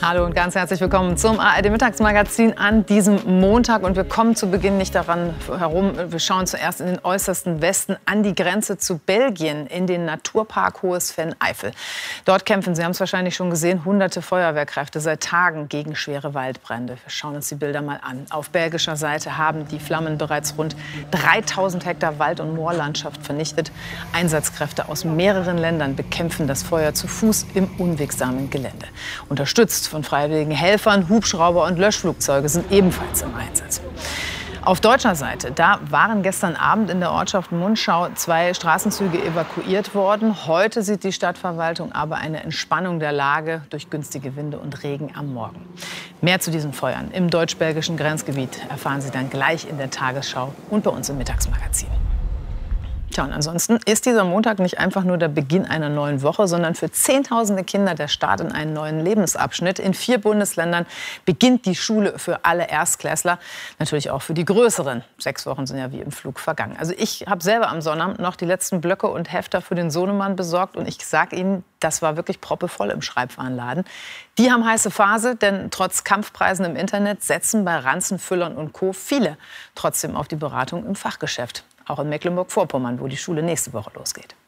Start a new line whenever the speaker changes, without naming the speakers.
Hallo und ganz herzlich willkommen zum ARD-Mittagsmagazin an diesem Montag. Und wir kommen zu Beginn nicht daran herum. Wir schauen zuerst in den äußersten Westen an die Grenze zu Belgien, in den Naturpark Hohes Venn-Eifel. Dort kämpfen, Sie haben es wahrscheinlich schon gesehen, hunderte Feuerwehrkräfte seit Tagen gegen schwere Waldbrände. Wir schauen uns die Bilder mal an. Auf belgischer Seite haben die Flammen bereits rund 3000 Hektar Wald- und Moorlandschaft vernichtet. Einsatzkräfte aus mehreren Ländern bekämpfen das Feuer zu Fuß im unwegsamen Gelände. Unterstützt von freiwilligen Helfern, Hubschrauber und Löschflugzeuge sind ebenfalls im Einsatz. Auf deutscher Seite, da waren gestern Abend in der Ortschaft Munschau 2 Straßenzüge evakuiert worden. Heute sieht die Stadtverwaltung aber eine Entspannung der Lage durch günstige Winde und Regen am Morgen. Mehr zu diesen Feuern im deutsch-belgischen Grenzgebiet erfahren Sie dann gleich in der Tagesschau und bei uns im Mittagsmagazin. Tja, und ansonsten ist dieser Montag nicht einfach nur der Beginn einer neuen Woche, sondern für Zehntausende Kinder der Start in einen neuen Lebensabschnitt. In 4 Bundesländern beginnt die Schule für alle Erstklässler, natürlich auch für die Größeren. 6 Wochen sind ja wie im Flug vergangen. Also ich habe selber am Sonnabend noch die letzten Blöcke und Hefter für den Sohnemann besorgt und ich sage Ihnen, das war wirklich proppevoll im Schreibwarenladen. Die haben heiße Phase, denn trotz Kampfpreisen im Internet setzen bei Ranzenfüllern und Co. viele trotzdem auf die Beratung im Fachgeschäft. Auch in Mecklenburg-Vorpommern, wo die Schule nächste Woche losgeht.